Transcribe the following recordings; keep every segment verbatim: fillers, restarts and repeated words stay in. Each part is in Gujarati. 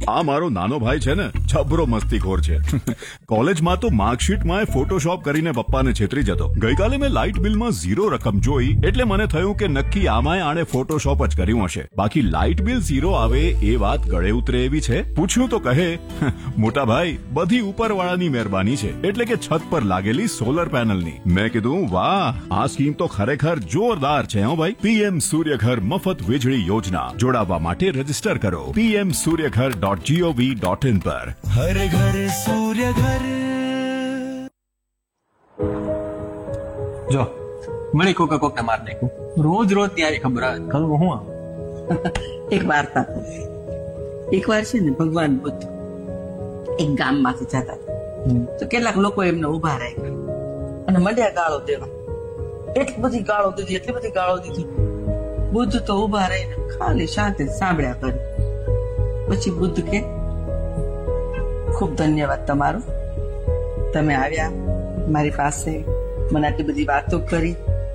આ મારો નાનો ભાઈ છે ને, જબરો મસ્તીખોર છે. કોલેજમાં તો માર્કશીટમાં ફોટોશોપ કરીને પપ્પાને છેતરી જતો. ગઈકાલે મેં લાઇટ બિલમાં ઝીરો રકમ જોઈ એટલે મને થયું કે નક્કી આમાંય આણે ફોટોશોપ જ કર્યું હશે. બાકી લાઇટ બિલ ઝીરો આવે એ વાત ગળે ઉતરે એવી છે. પૂછ્યું તો કહે, મોટા ભાઈ બધી ઉપરવાળાની મહેરબાની છે, એટલે કે છત પર લાગેલી સોલર પેનલની. મેં કીધું વાહ, આ સ્કીમ તો ખરેખર જોરદાર છે હો ભાઈ. પીએમ સૂર્યઘર મફત વીજળી યોજના. જોડાવા માટે રજીસ્ટર કરો PM Suryaghar dot GOV dot in પર. હર ઘર સૂર્યઘર. જો મળી કોક કોક ને માર નાખ્યું. રોજ રોજ ત્યાં ખબર આવે ખબર હું આમ એક વાર્તા. એક વાર છે ને ભગવાન બુદ્ધ એક ગામમાંથી જતા હતા તો કેટલાક લોકો એમને ઉભા રાખ્યા અને મંડ્યા ગાળો દેવા. એટલી બધી ગાળો દીધી એટલી બધી ગાળો દીધી. બુદ્ધ તો ઉભા રહીને ખાલી શાંતિ સાંભળ્યા કરે. પછી બુદ્ધ કે, ખૂબ ધન્યવાદ તમારો, તમે આવ્યા મારી પાસે, મને આટલી બધી વાતો કરી,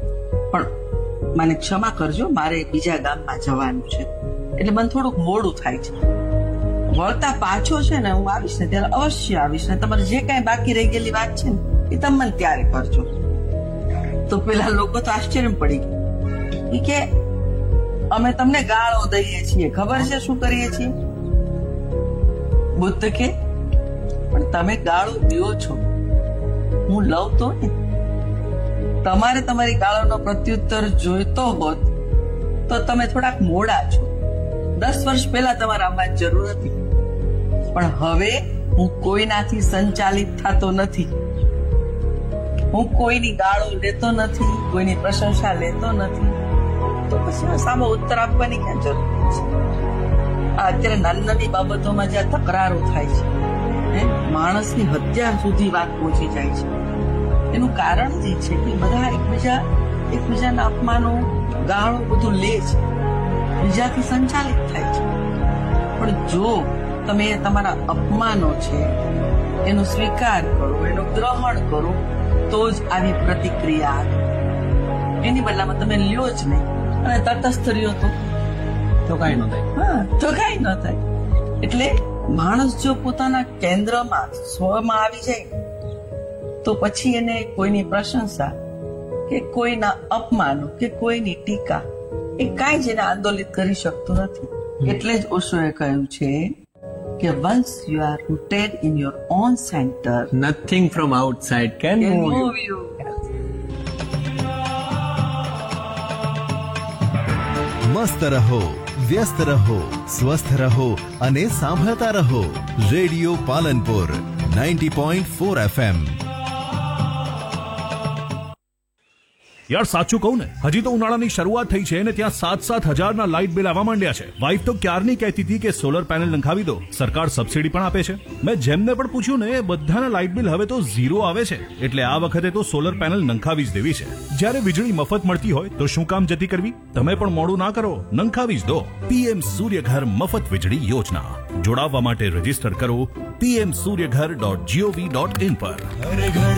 પણ મને ક્ષમા કરજો, મારે બીજા ગામમાં જવાનું છે એટલે મને થોડુંક મોડું થાય છે. વળતા પાછો છે ને હું આવીશ ને ત્યારે અવશ્ય આવીશ ને તમારે જે કાંઈ બાકી રહી ગયેલી વાત છે ને એ તમે મને ત્યારે કરજો. તો પેલા લોકો તો આશ્ચર્ય પડી ગયા કે અમે તમને ગાળો દઈએ છીએ, ખબર છે શું કરીએ છીએ? બુદ્ધ કે, પણ તમે ગાળો દો છો, હું લઉં તો ને. તમારે તમારી ગાળોનો પ્રત્યુત્તર જોઈતો હોત તો તમે થોડાક મોડા છો. દસ વર્ષ પહેલા તમારે આવવાની જરૂર હતી, પણ હવે હું કોઈનાથી સંચાલિત થતો નથી. હું કોઈની ગાળો લેતો નથી, કોઈની પ્રશંસા લેતો નથી. તો પછી સામો ઉત્તર આપવાની ક્યાં જરૂર છે? આ અત્યારે નાની નાની બાબતોમાં જ્યાં તકરારો થાય છે, માણસની હત્યા સુધી વાત પહોંચી જાય છે, એનું કારણ જ છે કે બધા એકબીજા એકબીજાના અપમાનો, ગાળો બધું લે છે, બીજાથી સંચાલિત થાય છે. પણ જો તમે તમારા અપમાનો છે એનો સ્વીકાર કરો, એનું ગ્રહણ કરો, તો જ આવી પ્રતિક્રિયા આવે. એની બદલામાં તમે લ્યો જ નહીં અને તટસ્થ રહ્યો તો તો કઈ ન થાય. હા, તો કઈ ન થાય. એટલે માણસ જો પોતાના કેન્દ્રમાં, સ્વમાં આવી જાય તો પછી એને કોઈની પ્રશંસા કે કોઈના અપમાનો કે કોઈની ટીકા એ કાંઈ જ એને આંદોલિત કરી શકતું નથી. એટલે જ ઓશોએ કહ્યું છે કે once you are rooted in your own centre, nothing from outside can move you. મસ્ત રહો, વ્યસ્ત રહો, સ્વસ્થ રહો અને સાંભળતા રહો radio Palanpur ninety point four FM. યાર સાચું કહું ને, હજી તો ઉનાળાની શરૂઆત થઈ છે ને ત્યાં સાત સાત હજારના લાઇટ બિલ આવવા માંડ્યા છે. વાઇફ તો ક્યારની કહેતી હતી કે સોલર પેનલ નંખાવી દો, સરકાર સબસિડી પણ આપે છે. મેં જેમને પણ પૂછ્યું ને બધાના લાઇટ બિલ હવે તો ઝીરો આવે છે, એટલે આ વખતે તો સોલર પેનલ નંખાવી જ દેવી છે. જ્યારે વીજળી મફત મળતી હોય તો શું કામ જતી કરવી? તમે પણ મોડું ના કરો, નંખાવી જ દો. પીએમ સૂર્યઘર મફત વીજળી યોજના. જોડાવા માટે રજીસ્ટર કરો PM Suryaghar dot GOV dot in પર. હર ઘર